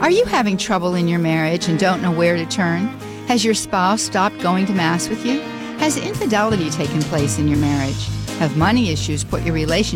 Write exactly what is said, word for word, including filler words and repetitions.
Are you having trouble in your marriage and don't know where to turn? Has your spouse stopped going to Mass with you? Has infidelity taken place in your marriage? Have money issues put your relationship